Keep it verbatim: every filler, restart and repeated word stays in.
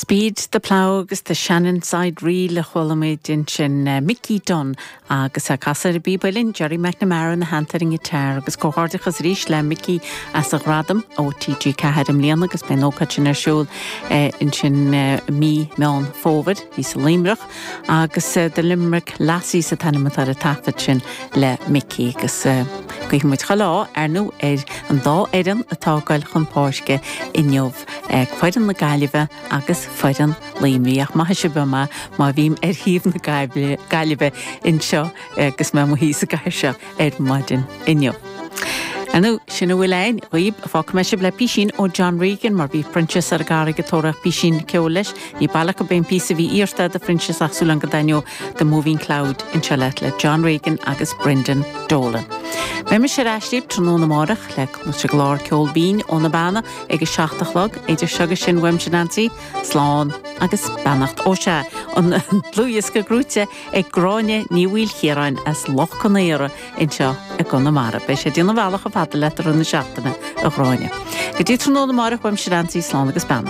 Speed the plough agus the Shannon side reel a chhuilamid in sin uh, Mickey Dunn agus a casar bíbalin Jerry McNamara na hantaring itar agus cóhardachas ríis le Mickey as a gradam ó T G Cahadim Leon agus ben ócachin ar siúl uh, in sin uh, mí meán fóvad hís a limrach agus uh, de limerick lasí sa tanimad ar a tafad sin le Mickey agus uh, gwych muid chalá ar nú er an dá éan atá gail chun páisce inniuh uh, chwaidan na gailibh agus faidan líimíach maithe se bama má bhím ar híomh na gailibh in seo agus me mo híos a gaiir seo ar maidin inniuh. Anu, sinna bhfuil ein, riab a fác me se le písín ó John Regan mar bhí Princess ar gára go tóra písín ceol leis, ní bailach a ben písa bhí íorsta de Princess ach súlan go daineo the Moving Cloud in Charlotte le John Regan agus Brendan Dolan. Be me sé ráistíb tróna márach le mu se glár ceol bín ó na bana ag seachtach log éidir segus sin weimsinantaí, slán agus bannacht ó se an blúias go grúte ag gráine níhil chéráin as loch connéire in seo ag gona mara. Be sé dína bhealach a fada letar an na seachtainna a gráine. Go dtí tróna márach weimsinantaí, slán agus bannacht.